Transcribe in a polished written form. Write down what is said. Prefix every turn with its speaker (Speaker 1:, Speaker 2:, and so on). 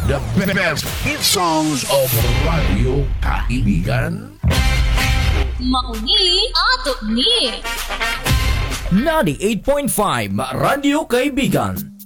Speaker 1: The best hit songs of Radio Kaibigan.
Speaker 2: Mauni ato ni
Speaker 3: 98.5 Radio Kaibigan.